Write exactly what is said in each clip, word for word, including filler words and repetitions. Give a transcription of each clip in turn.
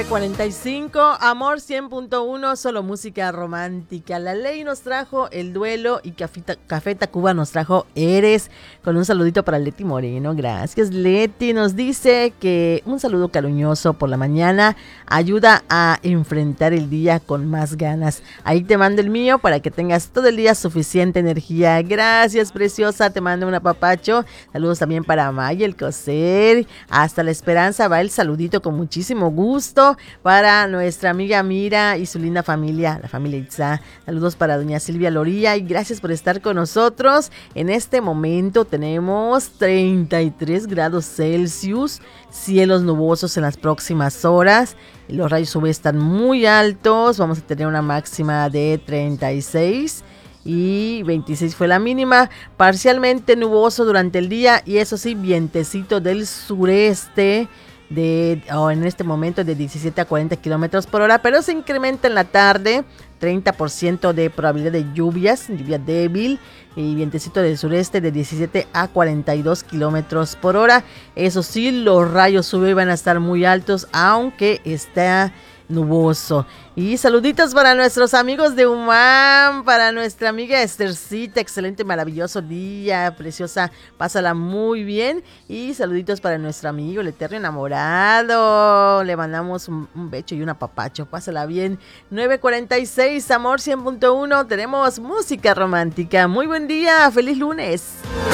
cuarenta y cinco, Amor cien punto uno, solo música romántica. La ley nos trajo El Duelo y Café, Café Tacuba nos trajo Eres, con un saludito para Leti Moreno. Gracias, Leti. Nos dice que un saludo cariñoso por la mañana ayuda a enfrentar el día con más ganas. Ahí te mando el mío para que tengas todo el día suficiente energía. Gracias, preciosa. Te mando un apapacho. Saludos también para Maya, el coser. Hasta la Esperanza va el saludito con muchísimo gusto para nuestra amiga Mira y su linda familia, la familia Itza. Saludos para doña Silvia Loría y gracias por estar con nosotros. En este momento tenemos treinta y tres grados Celsius, cielos nubosos en las próximas horas. Los rayos U V están muy altos. Vamos a tener una máxima de treinta y seis y veintiséis fue la mínima. Parcialmente nuboso durante el día y eso sí, vientecito del sureste de oh, en este momento de diecisiete a cuarenta kilómetros por hora, pero se incrementa en la tarde, treinta por ciento de probabilidad de lluvias, lluvia débil y vientecito del sureste de diecisiete a cuarenta y dos kilómetros por hora. Eso sí, los rayos U V van a estar muy altos, aunque está nuboso. Y saluditos para nuestros amigos de Humam, para nuestra amiga Esthercita, excelente, maravilloso día, preciosa, pásala muy bien. Y saluditos para nuestro amigo, el eterno enamorado, le mandamos un, un becho y un apapacho, pásala bien. nueve cuarenta y seis, Amor cien punto uno, tenemos música romántica. Muy buen día, feliz lunes.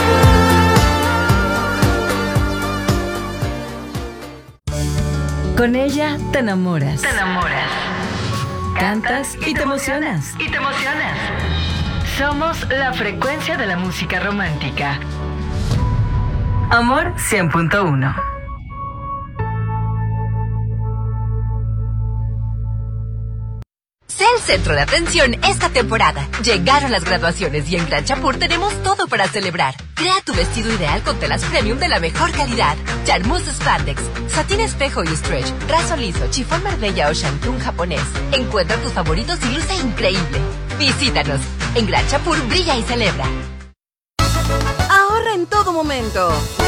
Con ella te enamoras. Te enamoras. Cantas y, y te emocionas. Y te emocionas. Somos la frecuencia de la música romántica. Amor cien punto uno. Sé el centro de atención esta temporada. Llegaron las graduaciones y en Gran Chapur tenemos todo para celebrar. Crea tu vestido ideal con telas premium de la mejor calidad. Charmeuse Spandex, satín espejo y stretch, raso liso, chifón Marbella o shantung japonés. Encuentra tus favoritos y luce increíble. Visítanos. En Gran Chapur brilla y celebra. Ahorra en todo momento.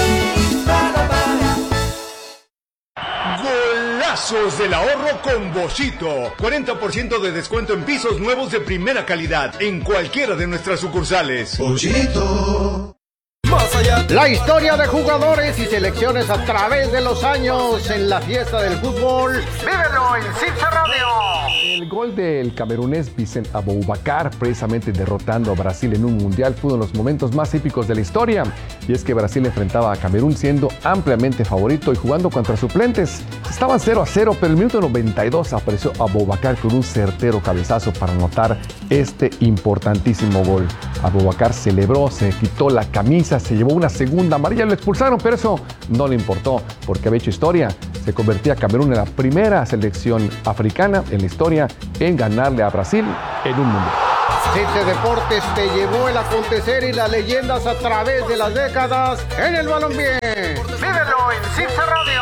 Golazos del ahorro con Boschito. cuarenta por ciento de descuento en pisos nuevos de primera calidad en cualquiera de nuestras sucursales. Boschito. Más allá. La historia de jugadores y selecciones a través de los años en la fiesta del fútbol. ¡Vívelo en Cincha Radio! El gol del camerunés Vicent Aboubakar, precisamente derrotando a Brasil en un mundial, fue uno de los momentos más épicos de la historia. Y es que Brasil enfrentaba a Camerún siendo ampliamente favorito y jugando contra suplentes. Estaban cero a cero, pero en el minuto noventa y dos apareció Aboubakar con un certero cabezazo para anotar este importantísimo gol. Aboubakar celebró, se quitó la camisa, se llevó una segunda amarilla, lo expulsaron, pero eso no le importó porque había hecho historia. Se convertía a Camerún en la primera selección africana en la historia en ganarle a Brasil en un mundial. Cite Deportes te llevó el acontecer y las leyendas a través de las décadas en el balompié. Vívelo en Cincha Radio.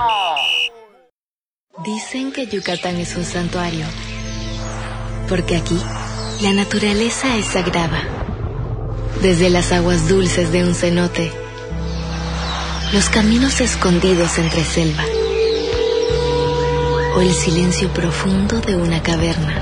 Dicen que Yucatán es un santuario, porque aquí la naturaleza es sagrada. Desde las aguas dulces de un cenote, los caminos escondidos entre selva, o el silencio profundo de una caverna.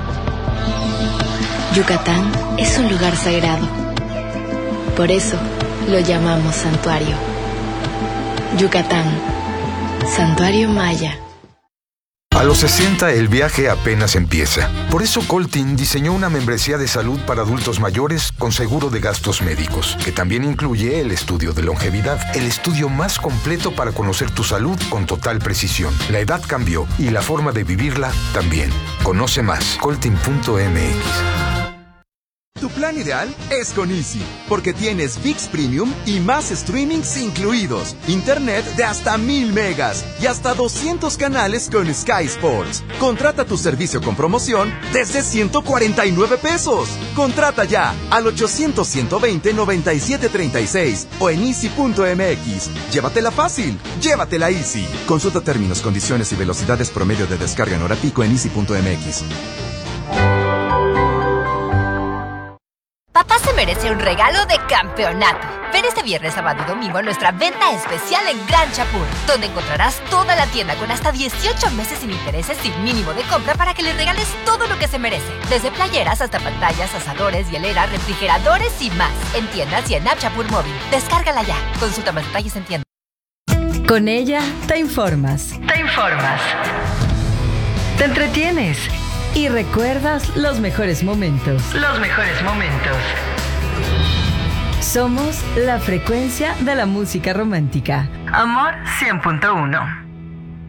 Yucatán es un lugar sagrado. Por eso lo llamamos santuario. Yucatán, Santuario Maya. A los sesenta el viaje apenas empieza. Por eso Coltin diseñó una membresía de salud para adultos mayores con seguro de gastos médicos, que también incluye el estudio de longevidad, el estudio más completo para conocer tu salud con total precisión. La edad cambió y la forma de vivirla también. Conoce más, coltin punto m x. Tu plan ideal es con Easy, porque tienes ViX Premium y más streamings incluidos, internet de hasta mil megas y hasta doscientos canales con Sky Sports. Contrata tu servicio con promoción desde ciento cuarenta y nueve pesos. Contrata ya al ochocientos, ciento veinte, noventa y siete treinta y seis o en easy punto m x. Llévatela fácil, llévatela Easy. Consulta términos, condiciones y velocidades promedio de descarga en hora pico en easy punto m x. Papá se me merece un regalo de campeonato. Ven este viernes, sábado y domingo a nuestra venta especial en Gran Chapur, donde encontrarás toda la tienda con hasta dieciocho meses sin intereses sin mínimo de compra para que le regales todo lo que se merece. Desde playeras hasta pantallas, asadores, hieleras, refrigeradores y más. En tiendas y en App Chapur Móvil. Descárgala ya. Consulta más detalles en tienda. Con ella te informas, Te informas. te entretienes y recuerdas los mejores momentos. Los mejores momentos. Somos la frecuencia de la música romántica. Amor cien punto uno.